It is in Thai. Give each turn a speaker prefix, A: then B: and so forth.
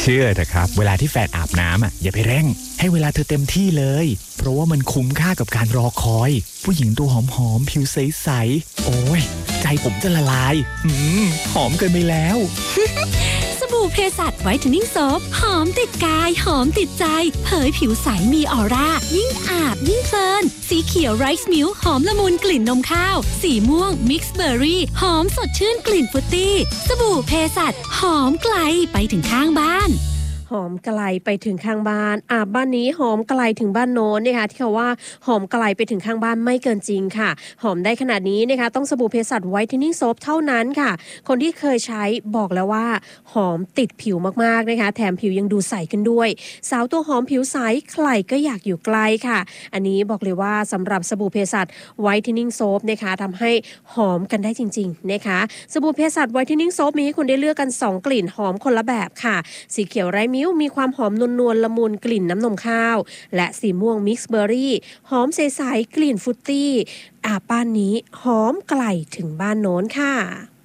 A: ชื่อเถอะครับเวลาที่แฟนอาบน้ำอย่าไปเร่งให้เวลาเธอเต็มที่เลยเพราะว่ามันคุ้มค่ากับการรอคอยผู้หญิงตัวหอมๆผิวใสๆโอ้ยใจผมจะละลายหอมเกินไปแล้ว
B: สบู่เพสัชไวท์เทนนิ่งโซปหอมติดกายหอมติดใจเผยผิวใสมีออร่ายิ่งอาบยิ่งเพลินสีเขียวไรซ์มิลค์หอมละมุนกลิ่นนมข้าวสีม่วงมิกซ์เบอร์รี่หอมสดชื่นกลิ่นฟรุตตี้สบู่เพสัชหอมไกลไปถึงข้างบ้าน
C: หอมไกลไปถึงข้างบ้านบ้านนี้หอมไกลถึงบ้านโน้นนะคะที่เขาว่าหอมไกลไปถึงข้างบ้านไม่เกินจริงค่ะหอมได้ขนาดนี้นะคะต้องสบู่เภสัชไวท์เทนนิ่งโซปเท่านั้นค่ะคนที่เคยใช้บอกแล้วว่าหอมติดผิวมากๆนะคะแถมผิวยังดูใสขึ้นด้วยสาวตัวหอมผิวใสใครก็อยากอยู่ใกล้ค่ะอันนี้บอกเลยว่าสำหรับสบู่เภสัชไวท์เทนนิ่งโซปนะคะทำให้หอมกันได้จริงๆนะคะสบู่เภสัชไวท์เทนนิ่งโซปมีให้คุณได้เลือกกัน2กลิ่นหอมคนละแบบค่ะสีเขียวไร้มิ้วมีความหอมนวลละมุนกลิ่นน้ำนมข้าวและสีม่วงมิกซ์เบอร์รี่หอมใสๆกลิ่นฟรุตตี้ป้านนี้หอมไกลถึงบ้านโน้นค่ะ